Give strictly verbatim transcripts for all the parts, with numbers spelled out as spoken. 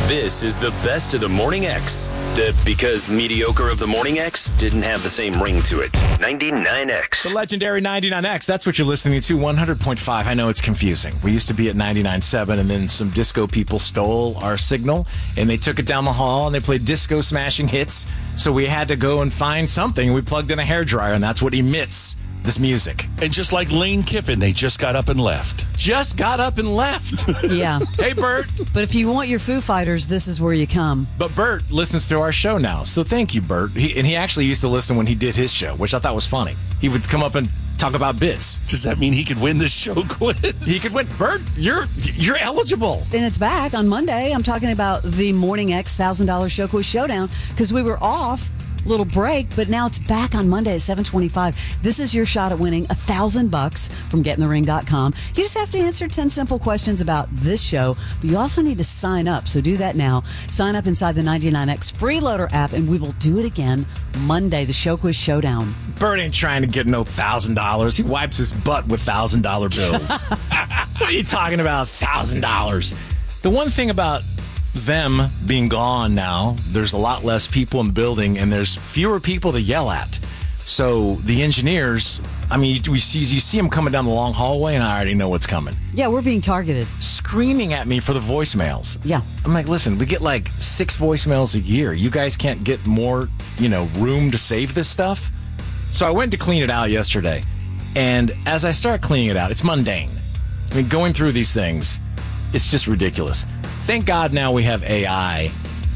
This is the best of the Morning X. The, because mediocre of the Morning X didn't have the same ring to it. ninety-nine X. The legendary ninety-nine X. That's what you're listening to. one hundred point five. I know it's confusing. We used to be at ninety-nine point seven, and then some disco people stole our signal, and they took it down the hall, and they played disco smashing hits. So we had to go and find something. We plugged in a hairdryer, and that's what emits this music. And just like Lane Kiffin, they just got up and left. Just got up and left. Yeah. Hey, Bert. But if you want your Foo Fighters, this is where you come. But Bert listens to our show now, so thank you, Bert. He, and he actually used to listen when he did his show, which I thought was funny. He would come up and talk about bits. Does that mean he could win this show quiz? He could win. Bert, you're you're eligible. And it's back on Monday. I'm talking about the Morning X one thousand dollars Show Quiz Showdown because we were off. Little break, but now it's back on Monday at seven twenty-five. This is your shot at winning a thousand bucks from get in the ring dot com. You just have to answer ten simple questions about this show, but you also need to sign up. So do that now. Sign up inside the ninety-nine X freeloader app, and we will do it again Monday, the Show Quiz Showdown. Bert ain't trying to get no thousand dollars. He wipes his butt with thousand dollar bills. What are you talking about? Thousand dollars. The one thing about them being gone now, there's a lot less people in the building and there's fewer people to yell at. So the engineers, I mean, we see, you see them coming down the long hallway and I already know what's coming. Yeah, we're being targeted. Screaming at me for the voicemails. Yeah. I'm like, listen, we get like six voicemails a year. You guys can't get more, you know, room to save this stuff? So I went to clean it out yesterday. And as I start cleaning it out, it's mundane. I mean, going through these things, it's just ridiculous. Thank God now we have A I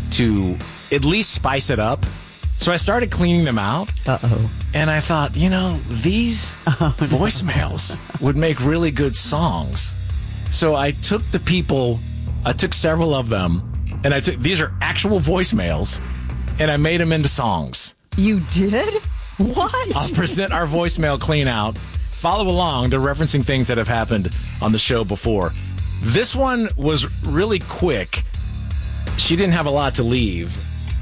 to at least spice it up. So I started cleaning them out. Uh-oh. And I thought, you know, these oh, no. voicemails would make really good songs. So I took the people, I took several of them, and I took, these are actual voicemails, and I made them into songs. You did? What? I'll present our voicemail clean out. Follow along. They're referencing things that have happened on the show before. This one was really quick. She didn't have a lot to leave.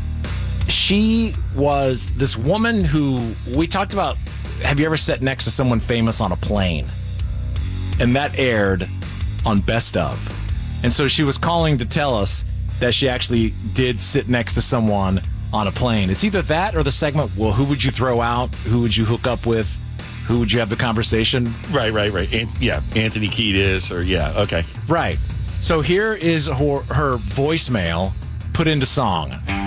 She was this woman who we talked about. Have you ever sat next to someone famous on a plane? And that aired on Best Of. And so she was calling to tell us that she actually did sit next to someone on a plane. It's either that or the segment, well, who would you throw out? Who would you hook up with? Who would you have the conversation? Right, right, right. And, yeah, Anthony Kiedis or, yeah, okay. Right. So here is her, her voicemail put into song.